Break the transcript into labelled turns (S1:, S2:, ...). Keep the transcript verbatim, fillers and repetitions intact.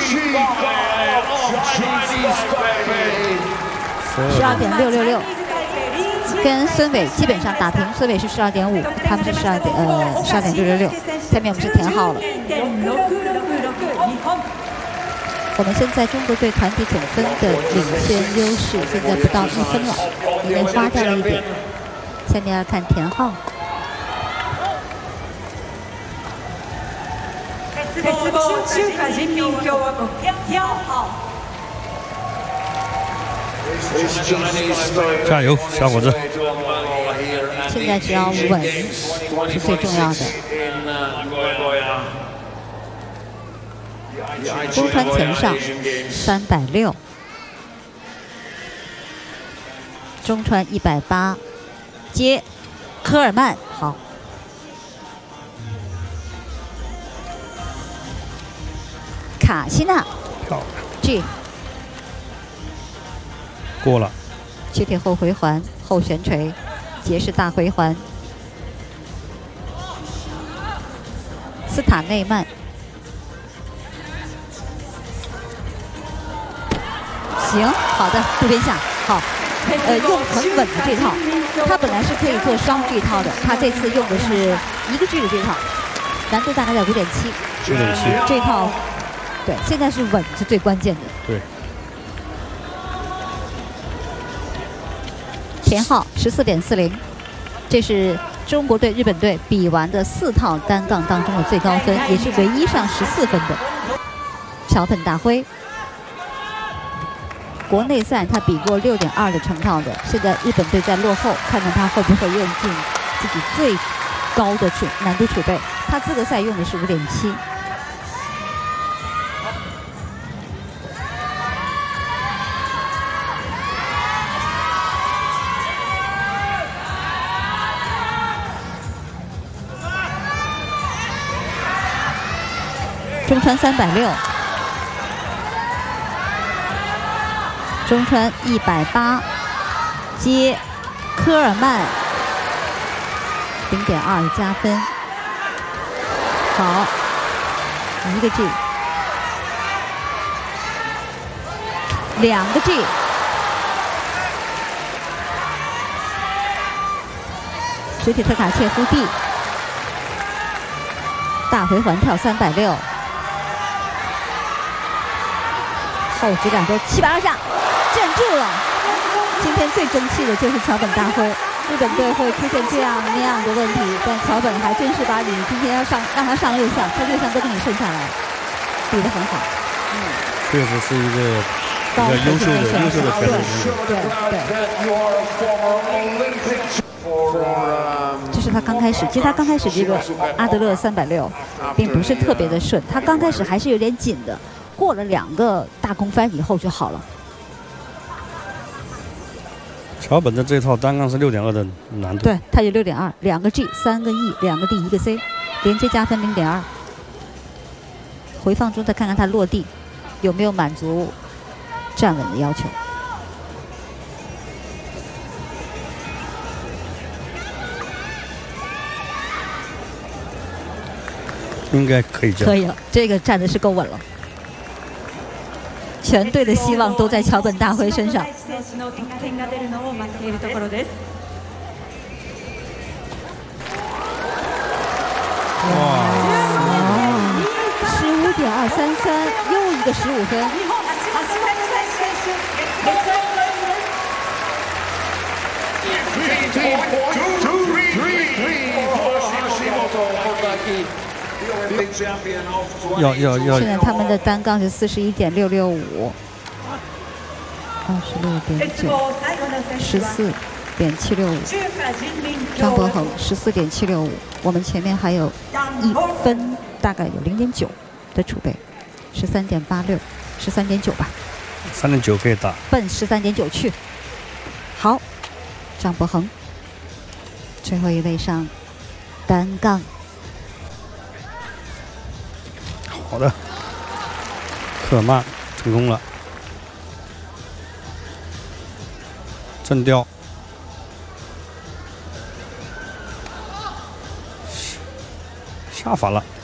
S1: 十二点六六六，跟孙伟基本上打平，孙伟是十二点五，他们是十二点呃十二点六六六。下面我们是田浩了。我们现在中国队团体总分的领先优势现在不到一分了，已经花掉了一点。下面要看田浩。
S2: 鉄棒中華人民共和国田浩。
S3: 加油，小伙子！
S1: 现在只要稳是最重要的。中川前上三百六，中川一百八，接科尔曼好。卡西娜
S3: 漂亮
S1: G
S3: 过了，
S1: 躯体后回环后旋锤，结式大回环。斯塔内曼，行，好的，渡边下好，呃，用很稳的这套，他本来是可以做双这套的，他这次用的是一个 G 的这套，难度大概在五点七，
S3: 五点七，
S1: 这套，对，现在是稳是最关键的。
S3: 对。
S1: 田浩十四点四零，这是中国队、日本队比完的四套单杠当中的最高分，也是唯一上十四分的。桥本大辉，国内赛他比过六点二的成套的，现在日本队在落后，看看他会不会用尽自己最高的储难度储备。他资格赛用的是五点七。中川三百六，中川一百八，接科尔曼零点二加分，好，一个 G， 两个 G， 水铁特卡切夫 D， 大回环跳三百六。后指两周七百二下，站住了。今天最争气的就是桥本大辉，日本队会出现这样那样的问题，但桥本还真是把你今天要上让他上六项，他六项都给你剩下来，比得很好。嗯，
S3: 确实是一个比较优秀的优秀的选手。
S1: 对对对。这是他刚开始，其实他刚开始这个阿德勒三百六，并不是特别的顺，他刚开始还是有点紧的。过了两个大空翻以后就好了。
S3: 桥本的这套单杠是六点二的难度，
S1: 对，它有六点二，两个 G， 三个 E， 两个 D， 一个 C， 连接加分零点二。回放中再看看它落地有没有满足站稳的要求。
S3: 应该可以站。
S1: 可以了，这个站的是够稳了。全队的希望都在桥本大辉身上。哇！十五点二三三，又一个十五分。
S3: 要要要！
S1: 现在他们的单杠是四十一点六六五，二十六点九，十四点七六五。张博恒十四点七六五，我们前面还有一分，大概有零点九的储备，十三点八六，十三点九吧。
S3: 三点九可以打，
S1: 奔十三点九去。好，张博恒最后一位上单杠。
S3: 好的，科尔曼成功了，正吊，下法了。